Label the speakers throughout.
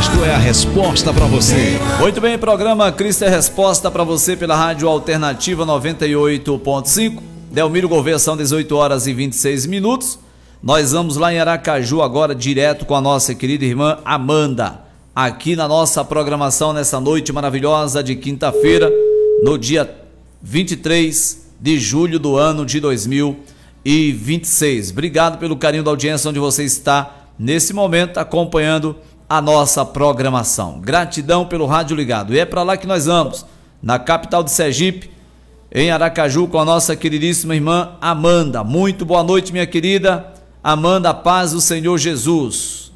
Speaker 1: Cristo é a resposta para você. Muito bem, programa Cristo é a resposta para você pela Rádio Alternativa 98.5. Delmiro Gouveia, são 18 horas e 26 minutos. Nós vamos lá em Aracaju agora, direto com a nossa querida irmã Amanda, aqui na nossa programação nessa noite maravilhosa de quinta-feira, no dia 23 de julho do ano de 2026. Obrigado pelo carinho da audiência onde você está nesse momento acompanhando a nossa programação. Gratidão pelo rádio ligado. E é para lá que nós vamos, na capital de Sergipe, em Aracaju, com a nossa queridíssima irmã Amanda. Muito boa noite, minha querida Amanda. Paz do Senhor Jesus.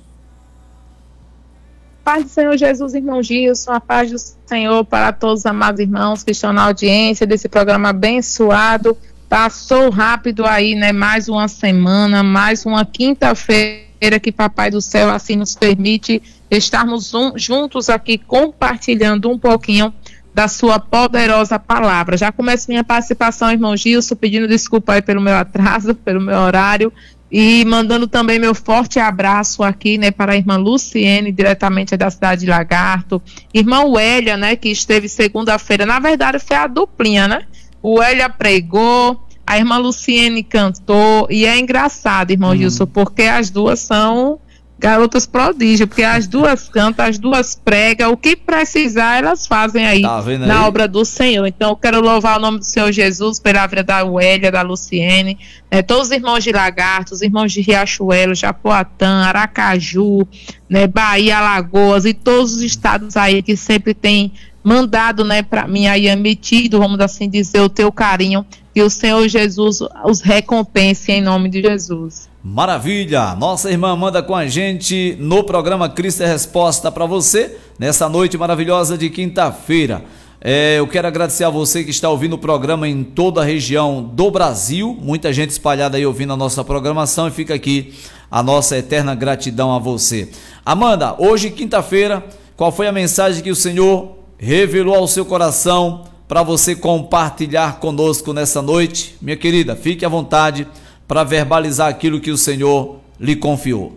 Speaker 2: Paz do Senhor Jesus, irmão Gilson. A paz do Senhor para todos os amados irmãos que estão na audiência desse programa abençoado. Passou rápido aí, né? Mais uma semana, mais uma quinta-feira que Papai do Céu assim nos permite estarmos juntos aqui compartilhando um pouquinho da sua poderosa palavra. Já começo minha participação, irmão Gilson, pedindo desculpa aí pelo meu atraso, pelo meu horário, e mandando também meu forte abraço aqui, né, para a irmã Luciene, diretamente da cidade de Lagarto, irmã Wélia, né, que esteve segunda-feira, na verdade foi a duplinha, né, o Wélia pregou, a irmã Luciene cantou, e é engraçado, irmão Gilson, porque as duas são garotas prodígio, porque as duas cantam, as duas pregam, o que precisar elas fazem aí, na obra do Senhor. Então eu quero louvar o nome do Senhor Jesus pela vida da Wélia, da Luciene, todos os irmãos de Lagarto, os irmãos de Riachuelo, Japoatã, Aracaju, né, Bahia, Alagoas e todos os estados aí que sempre tem mandado, né, para mim aí emitido, vamos assim dizer, o teu carinho, e o Senhor Jesus os recompense em nome de Jesus.
Speaker 1: Maravilha! Nossa irmã Amanda com a gente no programa Cristo é Resposta para você, nessa noite maravilhosa de quinta-feira. Eu quero agradecer a você que está ouvindo o programa em toda a região do Brasil, muita gente espalhada aí ouvindo a nossa programação, e fica aqui a nossa eterna gratidão a você. Amanda, hoje quinta-feira, qual foi a mensagem que o Senhor revelou ao seu coração para você compartilhar conosco nessa noite? Minha querida, fique à vontade para verbalizar aquilo que o Senhor lhe confiou.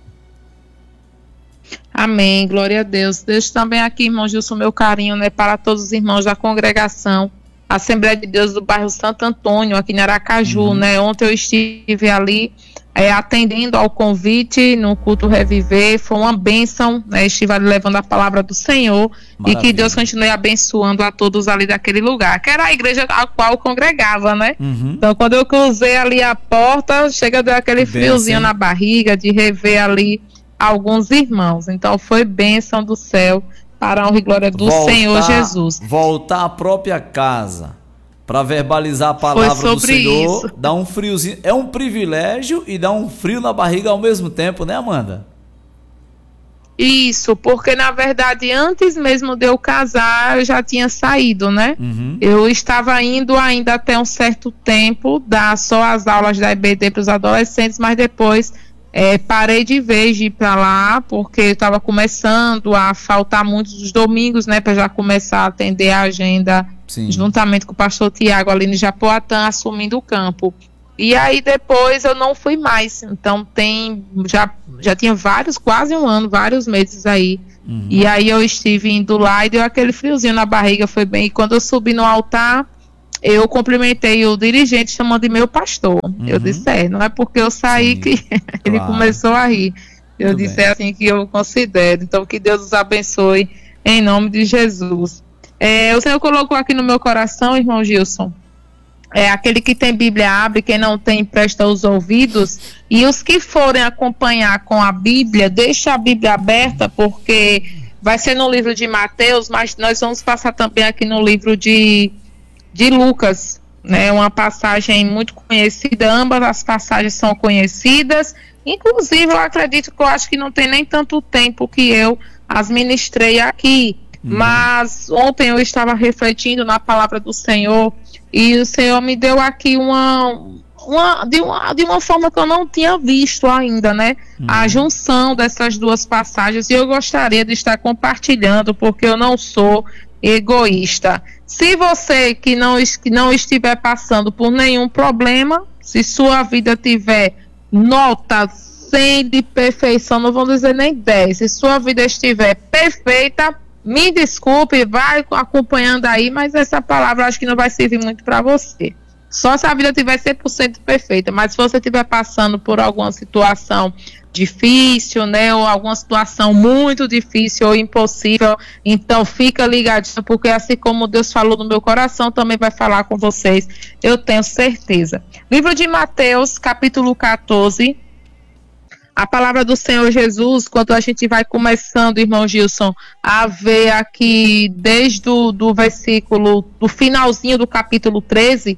Speaker 2: Amém, glória a Deus. Deixo também aqui, irmão Gilson, meu carinho, né, para todos os irmãos da congregação Assembleia de Deus do bairro Santo Antônio, aqui em Aracaju, né? Ontem eu estive ali atendendo ao convite no culto Reviver, foi uma bênção, né? Estive ali levando a palavra do Senhor. Maravilha. E que Deus continue abençoando a todos ali daquele lugar, que era a igreja a qual eu congregava, né? Então quando eu cruzei ali a porta, chega deu aquele friozinho na barriga de rever ali alguns irmãos. Então foi bênção do céu para a honra e glória do Senhor Jesus.
Speaker 1: Voltar à própria casa para verbalizar a palavra do Senhor, isso. Dá um friozinho, é um privilégio e dá um frio na barriga ao mesmo tempo, né, Amanda?
Speaker 2: Isso, porque na verdade antes mesmo de eu casar eu já tinha saído, né? Eu estava indo ainda até um certo tempo dar só as aulas da EBD para os adolescentes, mas depois parei de vez de ir para lá, porque eu estava começando a faltar muitos domingos, né, para já começar a atender a agenda. Sim. Juntamente com o pastor Tiago ali no Japoatã, assumindo o campo. E aí depois eu não fui mais. Então já tinha quase um ano, vários meses aí. E aí eu estive indo lá e deu aquele friozinho na barriga, foi bem. E quando eu subi no altar, eu cumprimentei o dirigente chamando de meu pastor. Eu disse, não é porque eu saí. Sim, que ele começou a rir. Eu muito disse, bem. É assim que eu considero. Então que Deus os abençoe em nome de Jesus. O Senhor colocou aqui no meu coração, irmão Gilson, aquele que tem Bíblia abre, quem não tem presta os ouvidos, e os que forem acompanhar com a Bíblia, deixa a Bíblia aberta, porque vai ser no livro de Mateus, mas nós vamos passar também aqui no livro de Lucas, né, uma passagem muito conhecida, ambas as passagens são conhecidas, inclusive eu acredito que eu acho que não tem nem tanto tempo que eu as ministrei aqui. Mas ontem eu estava refletindo na palavra do Senhor e o Senhor me deu aqui de uma forma que eu não tinha visto ainda, né? A junção dessas duas passagens, e eu gostaria de estar compartilhando, porque eu não sou egoísta. Se você que não estiver passando por nenhum problema, se sua vida tiver nota 100 de perfeição, não vou dizer nem 10. Se sua vida estiver perfeita, me desculpe, vai acompanhando aí, mas essa palavra acho que não vai servir muito para você. Só se a vida tiver 100% perfeita, mas se você estiver passando por alguma situação difícil, né, ou alguma situação muito difícil ou impossível, então fica ligadinho, porque assim como Deus falou no meu coração, também vai falar com vocês, eu tenho certeza. Livro de Mateus, capítulo 14, a palavra do Senhor Jesus, quando a gente vai começando, irmão Gilson, a ver aqui desde do versículo, do finalzinho do capítulo 13,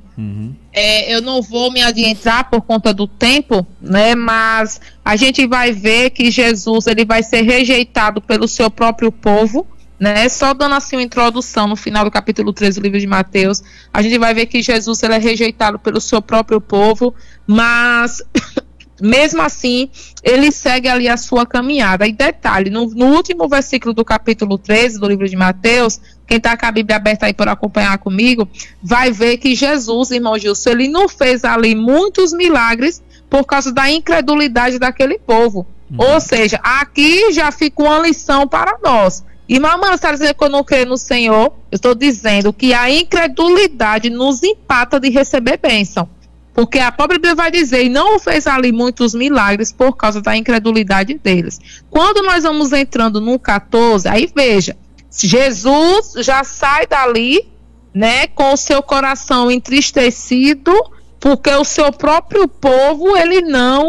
Speaker 2: eu não vou me adiantar por conta do tempo, né, mas a gente vai ver que Jesus ele vai ser rejeitado pelo seu próprio povo, né, só dando assim uma introdução no final do capítulo 13 do livro de Mateus, a gente vai ver que Jesus ele é rejeitado pelo seu próprio povo, mas... mesmo assim, ele segue ali a sua caminhada. E detalhe, no último versículo do capítulo 13 do livro de Mateus, quem está com a Bíblia aberta aí para acompanhar comigo, vai ver que Jesus, irmão Gilson, ele não fez ali muitos milagres por causa da incredulidade daquele povo. Ou seja, aqui já fica uma lição para nós. E mamãe, você está dizendo que eu não creio no Senhor? Eu estou dizendo que a incredulidade nos empata de receber bênção. Porque a própria Bíblia vai dizer, e não fez ali muitos milagres por causa da incredulidade deles. Quando nós vamos entrando no 14, aí veja, Jesus já sai dali, né, com o seu coração entristecido, porque o seu próprio povo, ele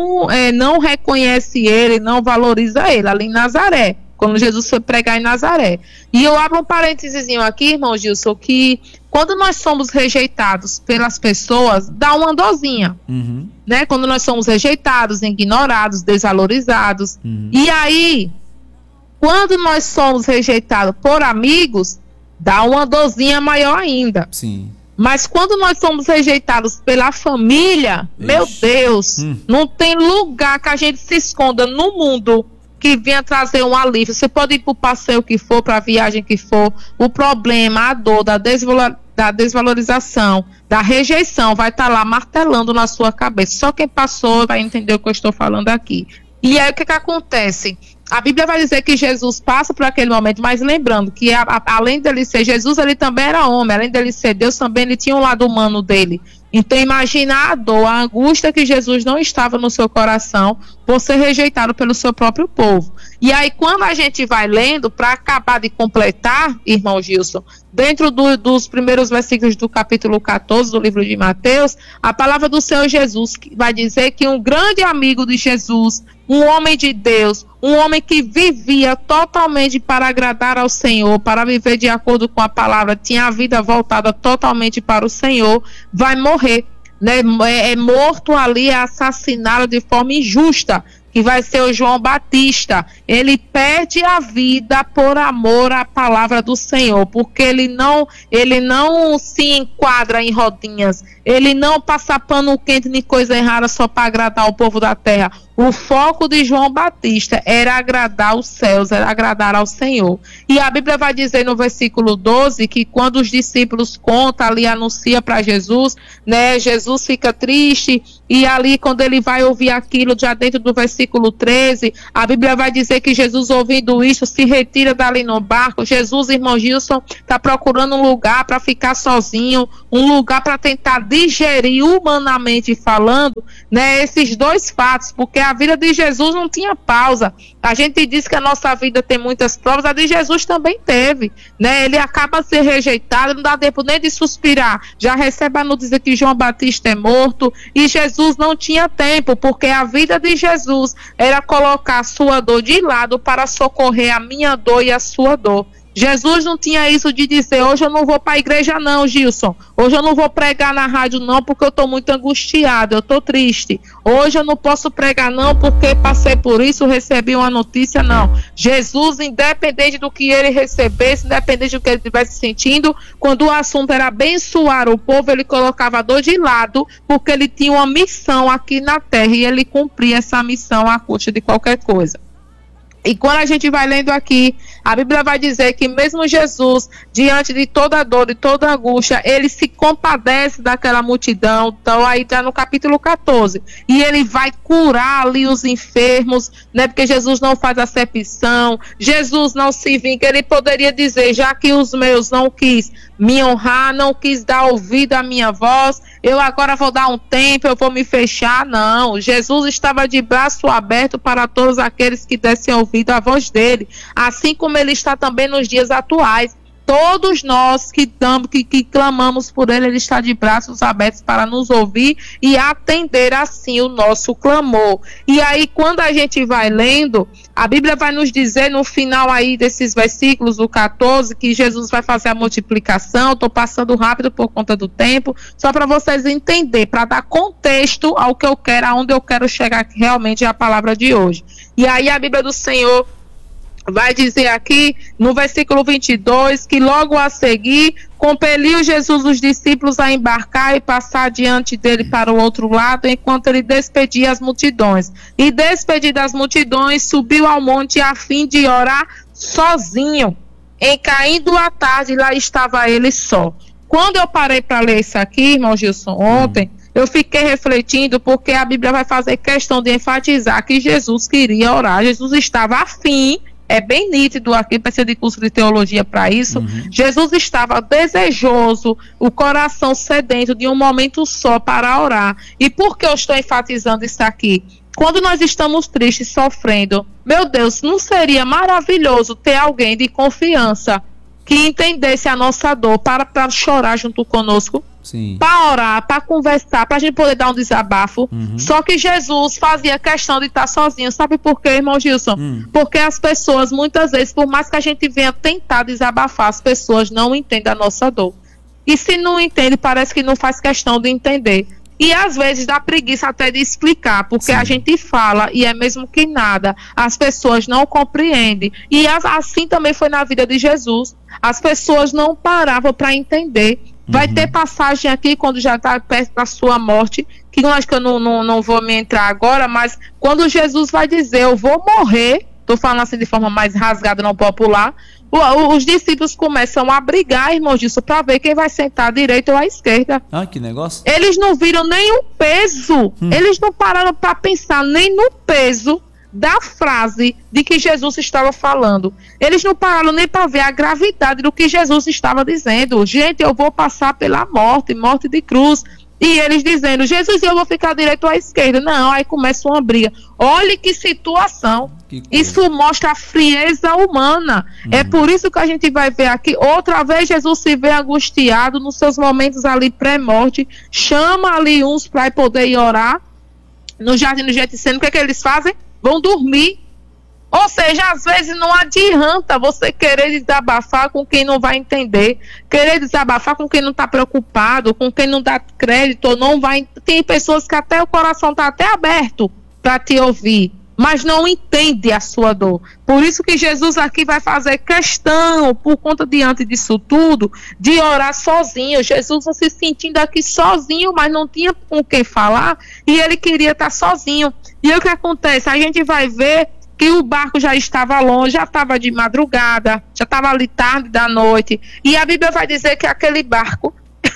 Speaker 2: não reconhece ele, não valoriza ele, ali em Nazaré, quando Jesus foi pregar em Nazaré. E eu abro um parênteses aqui, irmão Gilson, que quando nós somos rejeitados pelas pessoas, dá uma dorzinha, né? Quando nós somos rejeitados, ignorados, desvalorizados. E aí, quando nós somos rejeitados por amigos, dá uma dorzinha maior ainda.
Speaker 1: Sim.
Speaker 2: Mas quando nós somos rejeitados pela família, meu Deus, não tem lugar que a gente se esconda no mundo que venha trazer um alívio. Você pode ir para o passeio que for, para a viagem que for, o problema, a dor da desvalorização, da rejeição vai estar lá martelando na sua cabeça. Só quem passou vai entender o que eu estou falando aqui. E aí o que acontece? A Bíblia vai dizer que Jesus passa por aquele momento, mas lembrando que além dele ser Jesus, ele também era homem, além dele ser Deus, também ele tinha um lado humano dele. Então imagina a dor, a angústia que Jesus não estava no seu coração por ser rejeitado pelo seu próprio povo. E aí quando a gente vai lendo, para acabar de completar, irmão Gilson, dentro dos primeiros versículos do capítulo 14 do livro de Mateus, a palavra do Senhor Jesus vai dizer que um grande amigo de Jesus, um homem de Deus, um homem que vivia totalmente para agradar ao Senhor, para viver de acordo com a palavra, tinha a vida voltada totalmente para o Senhor, vai morrer, né? É morto ali, é assassinado de forma injusta, que vai ser o João Batista. Ele perde a vida por amor à palavra do Senhor, porque ele não se enquadra em rodinhas, ele não passa pano quente nem coisa errada só para agradar o povo da terra. O foco de João Batista era agradar os céus, era agradar ao Senhor. E a Bíblia vai dizer no versículo 12 que quando os discípulos contam ali, anuncia para Jesus, né, Jesus fica triste, e ali quando ele vai ouvir aquilo, já dentro do versículo 13, a Bíblia vai dizer que Jesus, ouvindo isso, se retira dali no barco. Jesus, irmão Gilson, está procurando um lugar para ficar sozinho, um lugar para tentar digerir humanamente falando, né, esses dois fatos, porque a vida de Jesus não tinha pausa. A gente diz que a nossa vida tem muitas provas, a de Jesus também teve, né? Ele acaba de ser rejeitado, não dá tempo nem de suspirar, já recebe a notícia que João Batista é morto, e Jesus não tinha tempo, porque a vida de Jesus era colocar a sua dor de lado para socorrer a minha dor e a sua dor. Jesus não tinha isso de dizer, hoje eu não vou para a igreja não, Gilson, hoje eu não vou pregar na rádio não, porque eu estou muito angustiado, eu estou triste, hoje eu não posso pregar não, porque passei por isso, recebi uma notícia, não. Jesus, independente do que ele recebesse, independente do que ele estivesse sentindo, quando o assunto era abençoar o povo, ele colocava a dor de lado, porque ele tinha uma missão aqui na terra, e ele cumpria essa missão à custa de qualquer coisa. E quando a gente vai lendo aqui, a Bíblia vai dizer que mesmo Jesus, diante de toda dor e toda angústia, ele se compadece daquela multidão. Então aí está no capítulo 14. E ele vai curar ali os enfermos, né? Porque Jesus não faz acepção, Jesus não se vinga. Ele poderia dizer, já que os meus não quis me honrar, não quis dar ouvido à minha voz, eu agora vou dar um tempo, eu vou me fechar. Não, Jesus estava de braço aberto para todos aqueles que dessem ouvido à voz dele, assim como ele está também nos dias atuais. Todos nós que clamamos por ele, ele está de braços abertos para nos ouvir e atender assim o nosso clamor. E aí, quando a gente vai lendo, a Bíblia vai nos dizer no final aí desses versículos, do 14, que Jesus vai fazer a multiplicação. Estou passando rápido por conta do tempo, só para vocês entenderem, para dar contexto ao que eu quero, aonde eu quero chegar, que realmente é a palavra de hoje. E aí a Bíblia do Senhor vai dizer aqui no versículo 22 que logo a seguir compeliu Jesus os discípulos a embarcar e passar diante dele para o outro lado, enquanto ele despedia as multidões. E despedido das multidões, subiu ao monte a fim de orar sozinho. Em caindo a tarde, lá estava ele só. Quando eu parei para ler isso aqui, irmão Gilson, ontem, eu fiquei refletindo, porque a Bíblia vai fazer questão de enfatizar que Jesus queria orar. Jesus estava afim. É bem nítido aqui, precisa de curso de teologia para isso. Jesus estava desejoso, o coração sedento de um momento só para orar. E por que eu estou enfatizando isso aqui? Quando nós estamos tristes, sofrendo, meu Deus, não seria maravilhoso ter alguém de confiança que entendesse a nossa dor para chorar junto conosco? Para orar, para conversar, para a gente poder dar um desabafo. Só que Jesus fazia questão de estar sozinho. Sabe por quê, irmão Gilson? Porque as pessoas, muitas vezes, por mais que a gente venha tentar desabafar, as pessoas não entendem a nossa dor. E se não entende, parece que não faz questão de entender. E às vezes dá preguiça até de explicar, porque a gente fala e é mesmo que nada, as pessoas não compreendem. E assim também foi na vida de Jesus. As pessoas não paravam para entender. Vai ter passagem aqui quando já está perto da sua morte, que eu acho que eu não vou me entrar agora, mas quando Jesus vai dizer, eu vou morrer, estou falando assim de forma mais rasgada, não popular, os discípulos começam a brigar, irmão Gilson, para ver quem vai sentar à direita ou à esquerda.
Speaker 1: Ah, que negócio.
Speaker 2: Eles não viram nem o peso, eles não pararam para pensar nem no peso da frase de que Jesus estava falando. Eles não pararam nem para ver a gravidade do que Jesus estava dizendo. Gente, eu vou passar pela morte de cruz. E eles dizendo, Jesus, eu vou ficar direito à esquerda. Não, aí começa uma briga. Olhe que situação. Isso mostra a frieza humana. É por isso que a gente vai ver aqui, outra vez Jesus se vê angustiado nos seus momentos ali pré-morte, chama ali uns para poder ir orar no jardim do Getsemane. O que é que eles fazem? Vão dormir. Ou seja, às vezes não adianta você querer desabafar com quem não vai entender, querer desabafar com quem não está preocupado, com quem não dá crédito, não vai. Tem pessoas que até o coração está até aberto para te ouvir, mas não entende a sua dor. Por isso que Jesus aqui vai fazer questão, por conta diante disso tudo, de orar sozinho. Jesus se sentindo aqui sozinho, mas não tinha com quem falar, e ele queria estar sozinho. E o que acontece? A gente vai ver que o barco já estava longe, já estava de madrugada, já estava ali tarde da noite, e a Bíblia vai dizer que aquele barco,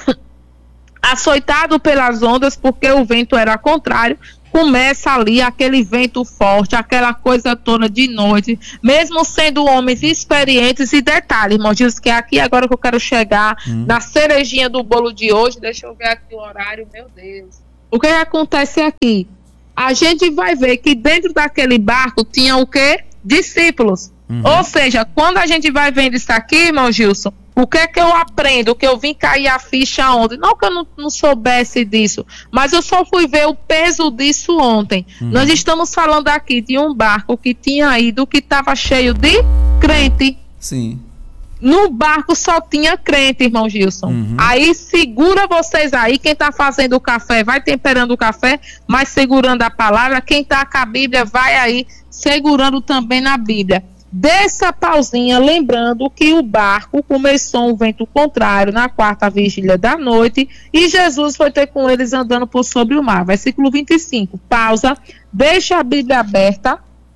Speaker 2: açoitado pelas ondas, porque o vento era contrário, começa ali aquele vento forte, aquela coisa toda de noite, mesmo sendo homens experientes. E detalhe, irmão, diz que é aqui agora que eu quero chegar na cerejinha do bolo de hoje. Deixa eu ver aqui o horário, meu Deus. O que acontece aqui? A gente vai ver que dentro daquele barco tinha o quê? Discípulos. Ou seja, quando a gente vai vendo isso aqui, irmão Gilson, o que é que eu aprendo? Que eu vim cair a ficha ontem. Não que eu não soubesse disso, mas eu só fui ver o peso disso ontem. Nós estamos falando aqui de um barco que tinha ido, que estava cheio de crente.
Speaker 1: Sim.
Speaker 2: No barco só tinha crente, irmão Gilson. Aí segura vocês aí, quem está fazendo o café vai temperando o café, mas segurando a palavra. Quem está com a Bíblia vai aí segurando também na Bíblia. Dessa pausinha, lembrando que o barco começou um vento contrário na quarta vigília da noite e Jesus foi ter com eles andando por sobre o mar. Versículo 25, pausa, deixa a Bíblia aberta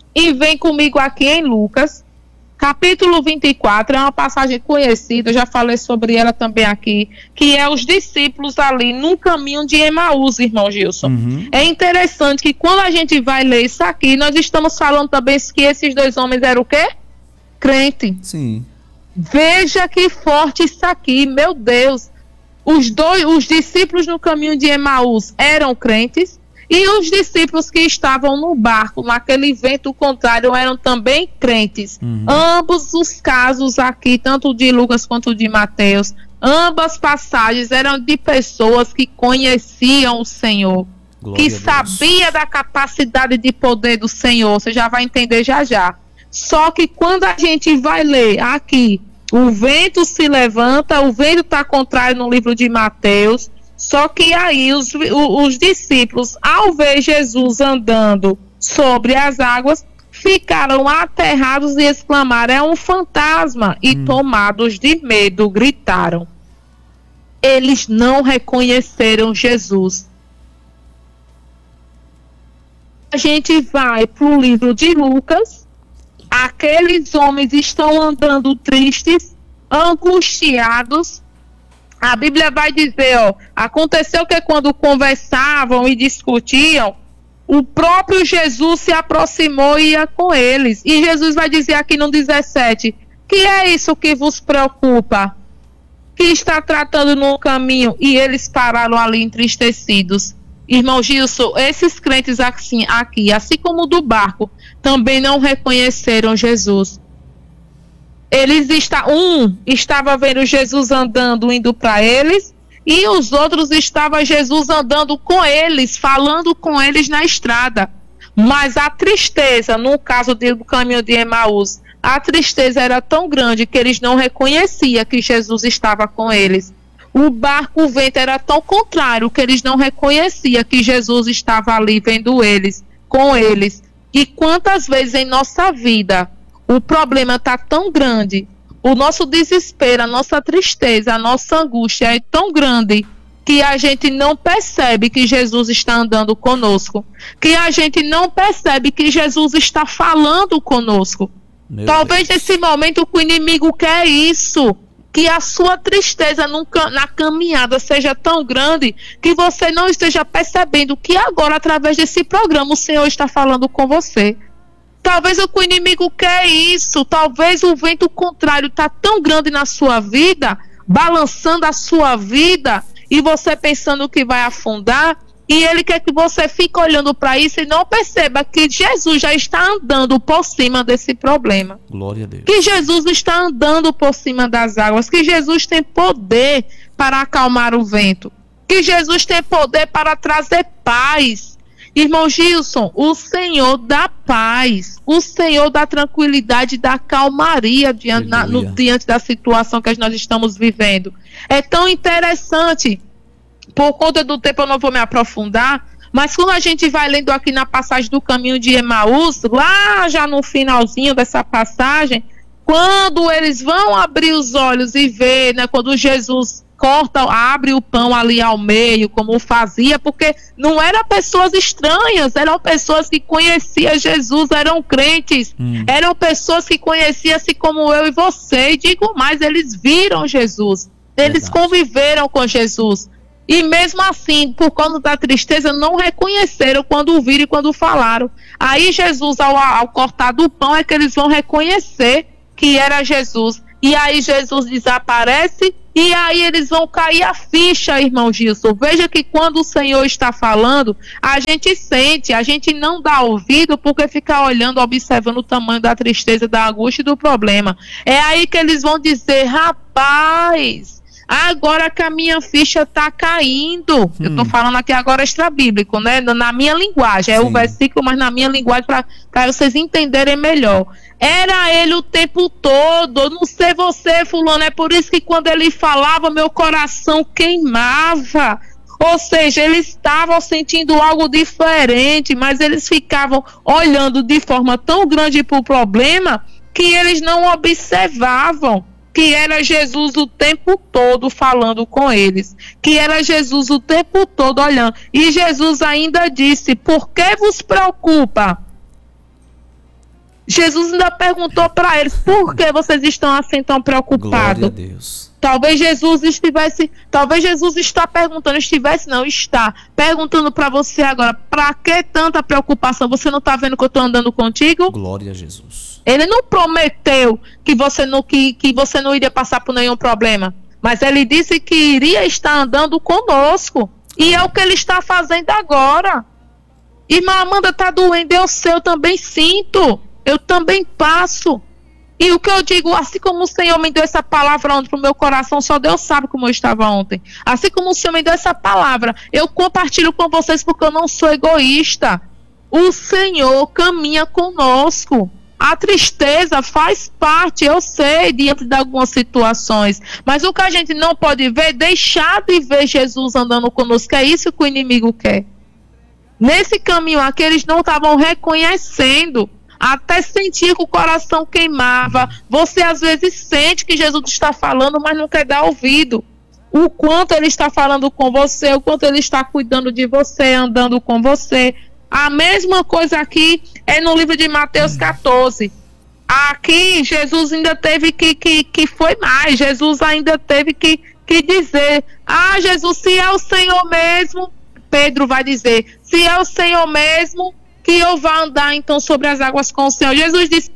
Speaker 2: e vem comigo aqui em Lucas, capítulo 24, é uma passagem conhecida, eu já falei sobre ela também aqui, que é os discípulos ali no caminho de Emaús, irmão Gilson. É interessante que quando a gente vai ler isso aqui, nós estamos falando também que esses dois homens eram o quê? Crente.
Speaker 1: Sim.
Speaker 2: Veja que forte isso aqui, meu Deus. Os discípulos no caminho de Emaús eram crentes, e os discípulos que estavam no barco, naquele vento contrário, eram também crentes. Ambos os casos aqui, tanto de Lucas quanto de Mateus, ambas passagens eram de pessoas que conheciam o Senhor,
Speaker 1: Glória
Speaker 2: que sabia da capacidade de poder do Senhor. Você já vai entender já já. Só que quando a gente vai ler aqui, o vento se levanta, o vento está contrário no livro de Mateus. Só que aí os discípulos, ao ver Jesus andando sobre as águas, ficaram aterrados e exclamaram: é um fantasma! E tomados de medo, gritaram. Eles não reconheceram Jesus. A gente vai para o livro de Lucas. Aqueles homens estão andando tristes, angustiados. A Bíblia vai dizer, aconteceu que quando conversavam e discutiam, o próprio Jesus se aproximou e ia com eles. E Jesus vai dizer aqui no 17, que é isso que vos preocupa? Que está tratando no caminho? E eles pararam ali entristecidos. Irmão Gilson, esses crentes aqui, assim como o do barco, também não reconheceram Jesus. Estava vendo Jesus andando, indo para eles, e os outros estavam Jesus andando com eles, falando com eles na estrada. Mas a tristeza, no caso do caminho de Emaús, a tristeza era tão grande que eles não reconheciam que Jesus estava com eles. O barco, o vento era tão contrário que eles não reconheciam que Jesus estava ali vendo eles, com eles. E quantas vezes em nossa vida o problema está tão grande, o nosso desespero, a nossa tristeza, a nossa angústia é tão grande que a gente não percebe que Jesus está andando conosco, que a gente não percebe que Jesus está falando conosco. Talvez nesse momento o inimigo quer isso, que a sua tristeza na caminhada seja tão grande que você não esteja percebendo que agora, através desse programa, o Senhor está falando com você. Talvez o inimigo quer isso, talvez o vento contrário está tão grande na sua vida, balançando a sua vida, e você pensando que vai afundar, e ele quer que você fique olhando para isso e não perceba que Jesus já está andando por cima desse problema.
Speaker 1: Glória a Deus.
Speaker 2: Que Jesus está andando por cima das águas, que Jesus tem poder para acalmar o vento, que Jesus tem poder para trazer paz. Irmão Gilson, o Senhor dá paz, o Senhor dá tranquilidade, dá calmaria diante da situação que nós estamos vivendo. É tão interessante, por conta do tempo eu não vou me aprofundar, mas quando a gente vai lendo aqui na passagem do caminho de Emaús, lá já no finalzinho dessa passagem, quando eles vão abrir os olhos e ver, né, quando Jesus abre o pão ali ao meio, como fazia, porque não eram pessoas estranhas, eram pessoas que conheciam Jesus, eram crentes, eram pessoas que conheciam assim como eu e você, e digo mais, eles viram Jesus, eles conviveram com Jesus, e mesmo assim, por conta da tristeza, não reconheceram quando viram e quando falaram. Aí Jesus, ao cortar do pão, é que eles vão reconhecer que era Jesus. E aí Jesus desaparece, e aí eles vão cair a ficha, irmão Gilson. Veja que quando o Senhor está falando, a gente sente, a gente não dá ouvido porque fica olhando, observando o tamanho da tristeza, da angústia e do problema. É aí que eles vão dizer: rapaz, agora que a minha ficha está caindo. Eu estou falando aqui agora extra-bíblico, né? Na minha linguagem, é o versículo, mas na minha linguagem, para vocês entenderem melhor. Era ele o tempo todo. Eu não sei você, fulano, é por isso que quando ele falava, meu coração queimava. Ou seja, eles estavam sentindo algo diferente, mas eles ficavam olhando de forma tão grande para o problema que eles não observavam que era Jesus o tempo todo falando com eles, que era Jesus o tempo todo olhando. E Jesus ainda disse: por que vos preocupa? Jesus ainda perguntou para eles: por que vocês estão assim tão preocupados?
Speaker 1: Glória a Deus.
Speaker 2: Talvez Jesus está perguntando, está perguntando para você agora: para que tanta preocupação? Você não está vendo que eu estou andando contigo?
Speaker 1: Glória a Jesus.
Speaker 2: Ele não prometeu que você não iria passar por nenhum problema, mas ele disse que iria estar andando conosco, e é o que ele está fazendo agora. Irmã Amanda está doendo, eu sei, eu também sinto, eu também passo. E o que eu digo, assim como o Senhor me deu essa palavra ontem para o meu coração, só Deus sabe como eu estava ontem. Assim como o Senhor me deu essa palavra, eu compartilho com vocês porque eu não sou egoísta. O Senhor caminha conosco. A tristeza faz parte, eu sei, diante de algumas situações. Mas o que a gente não pode ver, deixar de ver Jesus andando conosco, é isso que o inimigo quer. Nesse caminho aqui, eles não estavam reconhecendo. Até sentir que o coração queimava. Você às vezes sente que Jesus está falando, mas não quer dar ouvido. O quanto ele está falando com você, o quanto ele está cuidando de você, andando com você. A mesma coisa aqui é no livro de Mateus 14. Aqui Jesus ainda teve que foi mais. Jesus ainda teve que dizer: ah, Jesus, se é o Senhor mesmo, Pedro vai dizer, se é o Senhor mesmo, que eu vá andar então sobre as águas com o Senhor. Jesus disse,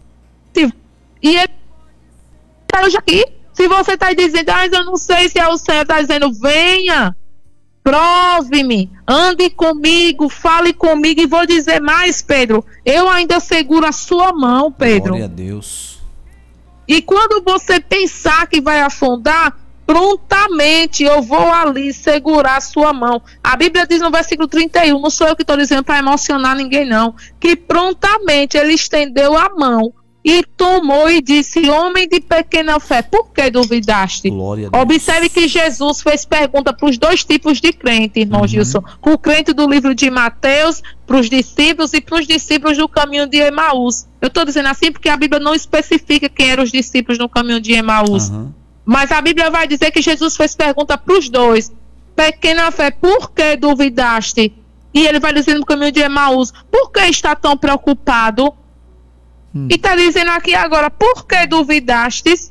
Speaker 2: e ele está aqui. Se você está dizendo: ah, eu não sei se é o Senhor, está dizendo: venha, prove-me, ande comigo, fale comigo. E vou dizer mais, Pedro, eu ainda seguro a sua mão, Pedro.
Speaker 1: Glória a Deus.
Speaker 2: E quando você pensar que vai afundar, prontamente eu vou ali segurar a sua mão. A Bíblia diz no versículo 31, não sou eu que estou dizendo para emocionar ninguém não, que prontamente ele estendeu a mão e tomou e disse: homem de pequena fé, por que duvidaste? Observe que Jesus fez pergunta para os dois tipos de crente, irmão Gilson. O crente do livro de Mateus, para os discípulos, e para os discípulos do caminho de Emaús. Eu estou dizendo assim porque a Bíblia não especifica quem eram os discípulos no caminho de Emaús. Mas a Bíblia vai dizer que Jesus fez pergunta para os dois: pequena fé, por que duvidaste? E ele vai dizer no caminho de Emaús: por que está tão preocupado? E está dizendo aqui agora: por que duvidastes?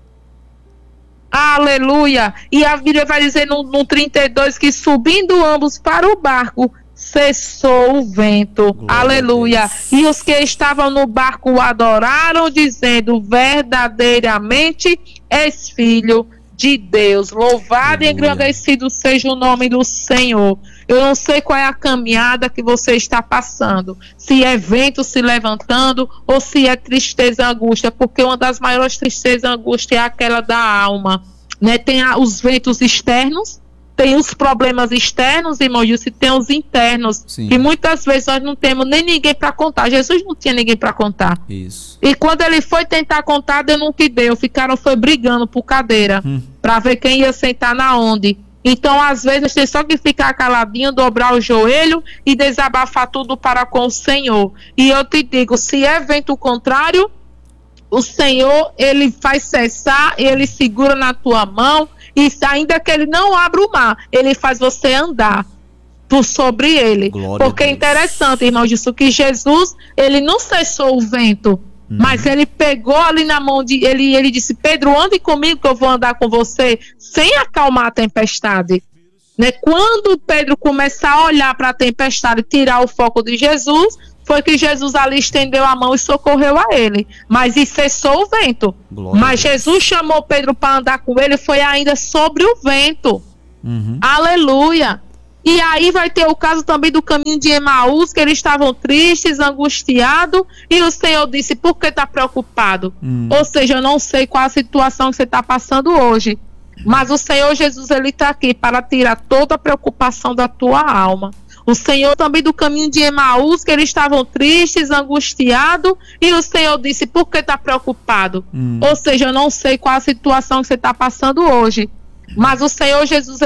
Speaker 2: Aleluia! E a Bíblia vai dizer no 32 que subindo ambos para o barco, cessou o vento. Glória. Aleluia! E os que estavam no barco o adoraram, dizendo: verdadeiramente és filho de Deus. Louvado e engrandecido seja o nome do Senhor. Eu não sei qual é a caminhada que você está passando, se é vento se levantando ou se é tristeza e angústia, porque uma das maiores tristezas e angústia é aquela da alma, né? Tem os ventos externos, tem os problemas externos, irmão Gilson, e tem os internos. Sim. E muitas vezes nós não temos nem ninguém para contar. Jesus não tinha ninguém para contar.
Speaker 1: Isso.
Speaker 2: E quando ele foi tentar contar, Deus não que deu. Foi brigando por cadeira para ver quem ia sentar na onde. Então, às vezes, tem só que ficar caladinho, dobrar o joelho e desabafar tudo para com o Senhor. E eu te digo, se é vento contrário, o Senhor, ele faz cessar, ele segura na tua mão, e ainda que ele não abra o mar, ele faz você andar por sobre ele. Glória. Porque é interessante, irmão, disso que Jesus, ele não cessou o vento, mas ele pegou ali na mão de ele disse: Pedro, ande comigo que eu vou andar com você, sem acalmar a tempestade, né? Quando Pedro começar a olhar para a tempestade e tirar o foco de Jesus, foi que Jesus ali estendeu a mão e socorreu a ele, mas e cessou o vento. Glória. Mas Jesus chamou Pedro para andar com ele, foi ainda sobre o vento. Aleluia. E aí vai ter o caso também do caminho de Emaús, que eles estavam tristes, angustiados, e o Senhor disse: por que está preocupado? Ou seja, eu não sei qual a situação que você está passando hoje, mas o Senhor Jesus, ele está aqui para tirar toda a preocupação da tua alma. O Senhor também do caminho de Emaús, que eles estavam tristes, angustiados, e o Senhor disse: por que está preocupado? Ou seja, eu não sei qual a situação que você está passando hoje, mas o Senhor Jesus